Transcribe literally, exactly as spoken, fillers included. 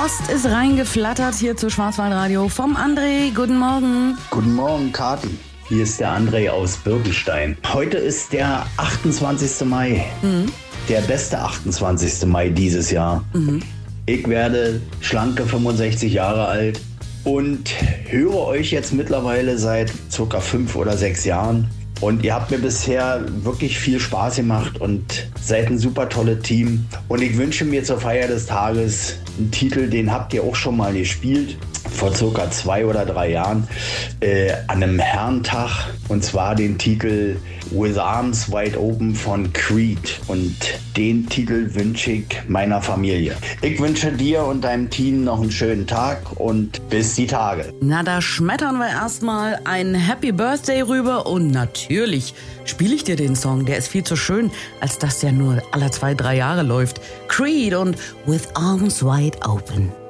Post ist reingeflattert hier zu Schwarzwaldradio vom André. Guten Morgen. Guten Morgen, Kathi. Hier ist der André aus Birkenstein. Heute ist der achtundzwanzigste Mai. Mhm. Der beste achtundzwanzigste Mai dieses Jahr. Mhm. Ich werde schlanke fünfundsechzig Jahre alt und höre euch jetzt mittlerweile seit circa fünf oder sechs Jahren. Und ihr habt mir bisher wirklich viel Spaß gemacht und seid ein super tolles Team. Und ich wünsche mir zur Feier des Tages einen Titel, den habt ihr auch schon mal gespielt, vor circa zwei oder drei Jahren, äh, an einem Herrentag. Und zwar den Titel With Arms Wide Open von Creed. Und den Titel wünsche ich meiner Familie. Ich wünsche dir und deinem Team noch einen schönen Tag und bis die Tage. Na, da schmettern wir erstmal ein Happy Birthday rüber und natürlich spiele ich dir den Song. Der ist viel zu schön, als dass der nur alle zwei, drei Jahre läuft. Creed und With Arms Wide Open.